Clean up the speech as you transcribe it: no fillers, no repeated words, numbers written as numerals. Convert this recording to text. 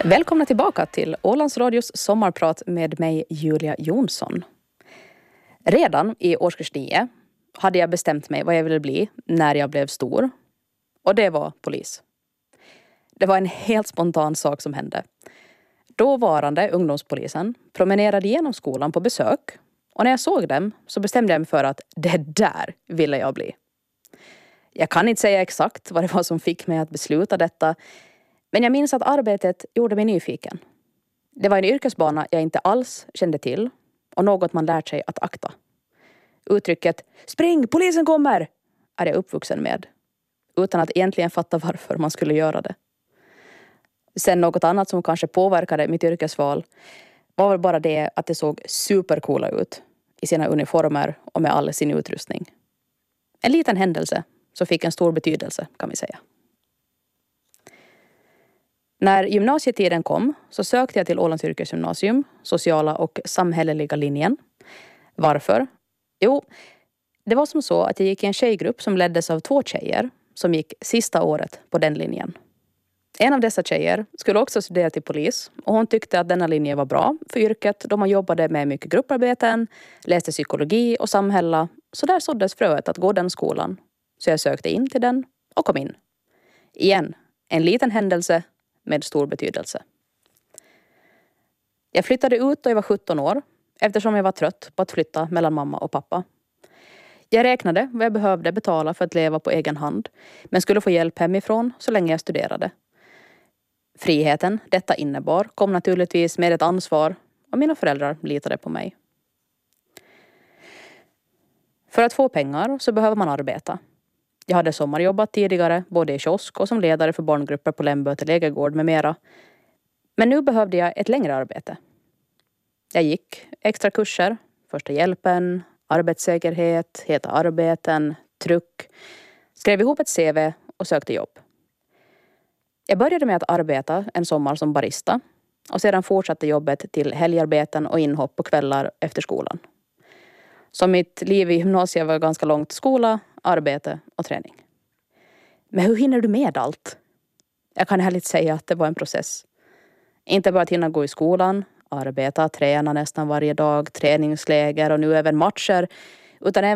Välkomna tillbaka till Ålands Radios sommarprat med mig, Julia Jonsson. Redan i årskurs 9 hade jag bestämt mig vad jag ville bli när jag blev stor. Och det var polis. Det var en helt spontan sak som hände. Dåvarande ungdomspolisen promenerade genom skolan på besök. Och när jag såg dem så bestämde jag mig för att det där ville jag bli. Jag kan inte säga exakt vad det var som fick mig att besluta detta. Men jag minns att arbetet gjorde mig nyfiken. Det var en yrkesbana jag inte alls kände till. Och något man lärt sig att akta. Uttrycket "spring, polisen kommer!" är jag uppvuxen med. Utan att egentligen fatta varför man skulle göra det. Sen något annat som kanske påverkade mitt yrkesval var väl bara det att det såg supercoola ut i sina uniformer och med all sin utrustning. En liten händelse som fick en stor betydelse, kan vi säga. När gymnasietiden kom så sökte jag till Ålands yrkesgymnasium, sociala och samhälleliga linjen. Varför? Jo, det var som så att jag gick i en tjejgrupp som leddes av 2 tjejer som gick sista året på den linjen. En av dessa tjejer skulle också studera till polis och hon tyckte att denna linje var bra för yrket då man jobbade med mycket grupparbeten, läste psykologi och samhälle. Så där såddes fröet att gå den skolan. Så jag sökte in till den och kom in. Igen, en liten händelse med stor betydelse. Jag flyttade ut då jag var 17 år eftersom jag var trött på att flytta mellan mamma och pappa. Jag räknade vad jag behövde betala för att leva på egen hand men skulle få hjälp hemifrån så länge jag studerade. Friheten detta innebar kom naturligtvis med ett ansvar och mina föräldrar litade på mig. För att få pengar så behöver man arbeta. Jag hade sommarjobbat tidigare både i kiosk och som ledare för barngrupper på Lämböte lägergård med mera. Men nu behövde jag ett längre arbete. Jag gick extra kurser, första hjälpen, arbetssäkerhet, heta arbeten, truck, skrev ihop ett CV och sökte jobb. Jag började med att arbeta en sommar som barista och sedan fortsatte jobbet till helgarbeten och inhopp på kvällar efter skolan. Så mitt liv i gymnasiet var ganska långt skola, arbete och träning. Men hur hinner du med allt? Jag kan ärligt säga att det var en process. Inte bara att hinna gå i skolan, arbeta, träna nästan varje dag, träningsläger och nu även matcher, utan även